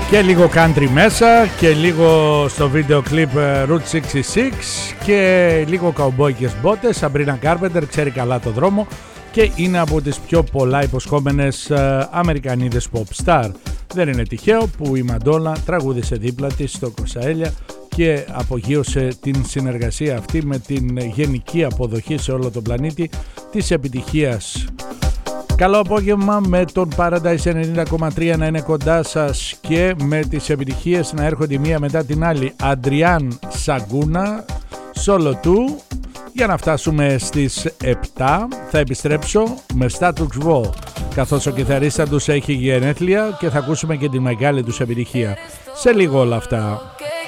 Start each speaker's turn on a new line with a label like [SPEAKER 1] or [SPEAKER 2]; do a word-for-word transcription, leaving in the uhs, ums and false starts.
[SPEAKER 1] Και λίγο country μέσα και λίγο στο βίντεο κλιπ Route εξήντα έξι και λίγο καουμπόικες μπότες. Sabrina Carpenter ξέρει καλά το δρόμο και είναι από τις πιο πολλά υποσχόμενες Αμερικανίδες pop star. Δεν είναι τυχαίο που η Μαντόνα τραγούδισε δίπλα της στο Κοσαέλια και απογείωσε την συνεργασία αυτή με την γενική αποδοχή σε όλο τον πλανήτη της επιτυχίας. Καλό απόγευμα με τον Paradise ενενήντα κόμμα τρία να είναι κοντά σας και με τις επιτυχίες να έρχονται μία μετά την άλλη. Αντριάν Σαγκούνα, solo του, για να φτάσουμε στις επτά. Θα επιστρέψω με Status Quo, καθώς ο κιθαρίστα τους έχει γενέθλια και θα ακούσουμε και τη μεγάλη τους επιτυχία. Σε λίγο όλα αυτά.